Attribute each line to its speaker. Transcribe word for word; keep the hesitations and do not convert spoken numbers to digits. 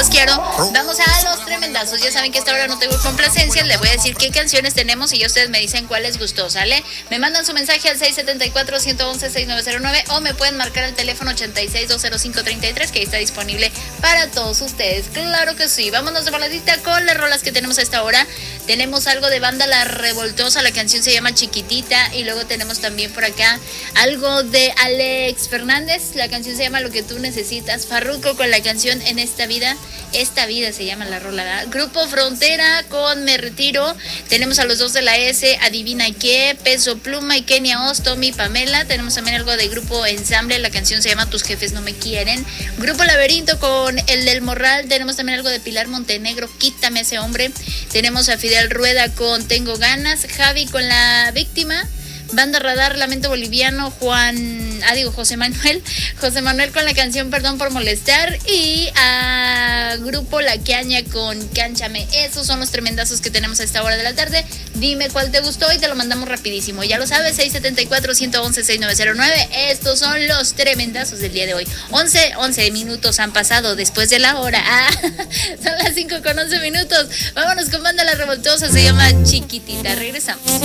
Speaker 1: los quiero. Vamos a los tremendazos. Ya saben que esta hora no tengo complacencias. Les voy a decir qué canciones tenemos y ya ustedes me dicen cuál les gustó, ¿sale? Me mandan su mensaje al seis siete cuatro, uno uno, seis nueve cero nueve o me pueden marcar el teléfono ochenta y seis, dos cero cinco, treinta y tres, que ahí está disponible para todos ustedes. Claro que sí. Vámonos de voladita con las rolas que tenemos a esta hora. Tenemos algo de Banda La Revoltosa, la canción se llama Chiquitita, y luego tenemos también por acá algo de Alex Fernández, la canción se llama Lo que tú necesitas. Farruko con la canción En esta vida, esta vida se llama la rola, ¿verdad? Grupo Frontera con Me Retiro. Tenemos a los dos de la S, Adivina qué, Peso Pluma y Kenia Ostomi, Pamela. Tenemos también algo de Grupo Ensamble, la canción se llama Tus jefes no me quieren. Grupo Laberinto con El del Morral. Tenemos también algo de Pilar Montenegro, Quítame a ese hombre. Tenemos a Fidel Rueda con Tengo ganas, Javi con La Víctima, Banda Radar, Lamento Boliviano, Juan, ah digo José Manuel, José Manuel con la canción Perdón por molestar, y a Grupo La Queaña con Cánchame. Esos son los tremendazos que tenemos a esta hora de la tarde. Dime cuál te gustó y te lo mandamos rapidísimo. Ya lo sabes, seis siete cuatro, uno uno, seis nueve cero nueve. Estos son los tremendazos del día de hoy. once, once minutos han pasado después de la hora. Ah, son las cinco con once minutos. Vámonos con Banda La Revoltosa, se llama Chiquitita. Regresamos.